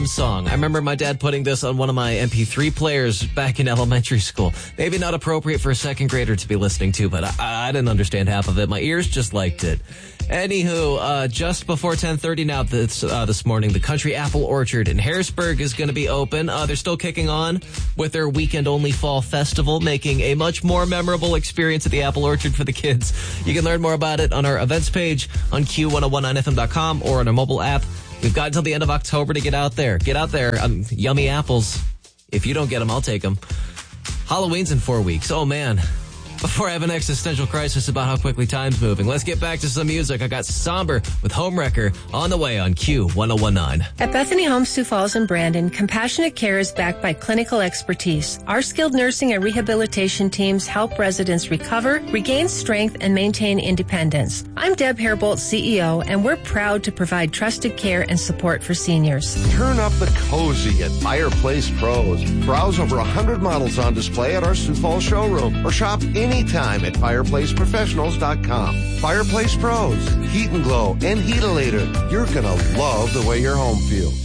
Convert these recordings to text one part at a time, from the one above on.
song. I remember my dad putting this on one of my MP3 players back in elementary school. Maybe not appropriate for a second grader to be listening to, but I didn't understand half of it. My ears just liked it. Anywho, just before 10:30 now this morning, the Country Apple Orchard in Harrisburg is going to be open. They're still kicking on with their weekend-only fall festival, making a much more memorable experience at the Apple Orchard for the kids. You can learn more about it on our events page on Q1019FM.com or on our mobile app. We've got until the end of October to get out there. Get out there. Yummy apples. If you don't get them, I'll take them. Halloween's in 4 weeks. Oh, man. Before I have an existential crisis about how quickly time's moving, let's get back to some music. I got Somber with Homewrecker on the way on Q1019. At Bethany Homes Sioux Falls and Brandon, compassionate care is backed by clinical expertise. Our skilled nursing and rehabilitation teams help residents recover, regain strength, and maintain independence. I'm Deb Hairbolt, CEO, and we're proud to provide trusted care and support for seniors. Turn up the cozy at Fireplace Pros. Browse over 100 models on display at our Sioux Falls showroom or shop anytime at fireplaceprofessionals.com. Fireplace Pros, Heat and Glow and Heatalator. You're going to love the way your home feels.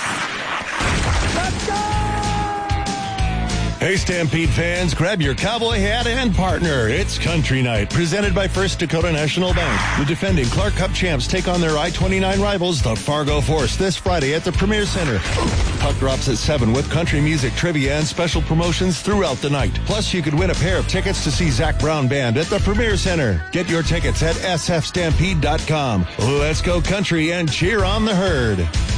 Let's go! Hey, Stampede fans, grab your cowboy hat and partner. It's Country Night, presented by First Dakota National Bank. The defending Clark Cup champs take on their I-29 rivals, the Fargo Force, this Friday at the Premier Center. Puck drops at 7 with country music, trivia, and special promotions throughout the night. Plus, you could win a pair of tickets to see Zach Brown Band at the Premier Center. Get your tickets at sfstampede.com. Let's go country and cheer on the herd.